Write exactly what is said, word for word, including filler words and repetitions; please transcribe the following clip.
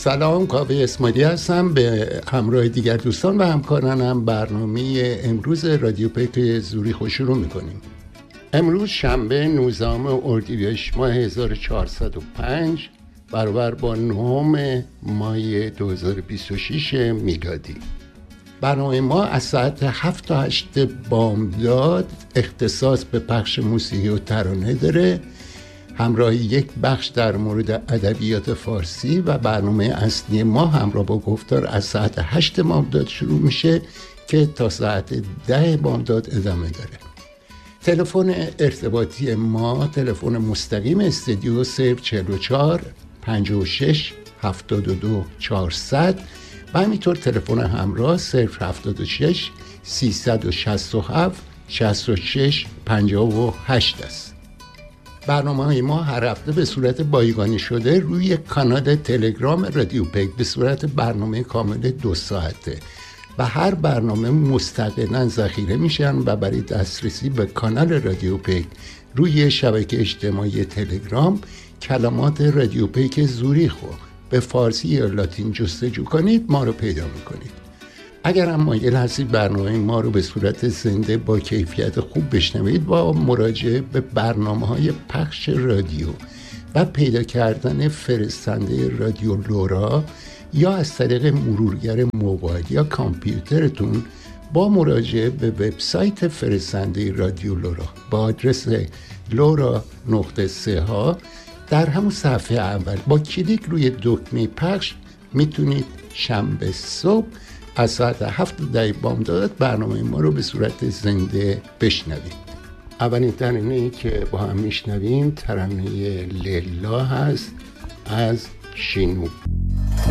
سلام، کاوه اسماعیلی هستم. به همراه دیگر دوستان و همکارانم برنامه امروز رادیو پیک زوریخ رو شروع میکنیم. امروز شنبه نوزدهم اردیبهشت ماه هزار و چهارصد و پنج برابر با نهم مای دو هزار و بیست و شش میلادی. برنامه ما از ساعت هفت تا هشت بامداد اختصاص به پخش موسیقی و ترانه داره، همراه یک بخش در مورد ادبیات فارسی و برنامه اصلی ما همراه با گفتار از ساعت هشت بامداد شروع میشه که تا ساعت ده بامداد ادامه داره. تلفن ارتباطی ما تلفن مستقیم استودیو صفر چهل و چهار پنجاه و شش هفتاد و دو چهارصد و همینطور تلفن همراه صفر هفتاد و شش سیصد و شصت و هفت شصت و شش پنجاه و هشت است. برنامه های ما هر هفته به صورت بایگانی شده روی کانال تلگرام رادیو پیک به صورت برنامه کامل دو ساعته و هر برنامه مستقلاً ذخیره میشن و برای دسترسی به کانال رادیو پیک روی شبکه اجتماعی تلگرام کلمات رادیو پیک زوریخ رو به فارسی یا لاتین جستجو کنید ما رو پیدا میکنید. اگر هم مایل هستید برنامه ما رو به صورت زنده با کیفیت خوب بشنوید، با مراجعه به برنامه‌های پخش رادیو و پیدا کردن فرستنده رادیو لورا یا از طریق مرورگر موبایل یا کامپیوترتون با مراجعه به وبسایت فرستنده رادیو لورا با آدرس لورا نقطه سه ها در همون صفحه اول با کلیک روی دکمه پخش میتونید شنبه صبح از ساعت هفت ده بامداد برنامه ما رو به صورت زنده بشنوید. اولین ترانه‌ای که با هم میشنویم ترانه لیلا هست از شینمو.